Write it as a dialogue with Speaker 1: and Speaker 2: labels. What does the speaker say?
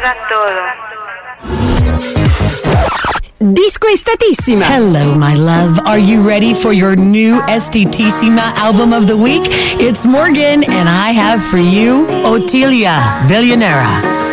Speaker 1: Disco Estatissima.
Speaker 2: Hello, my love. Are you ready for your new Estatissima album of the week? It's Morgan, and I have for you Ottilia Billionera.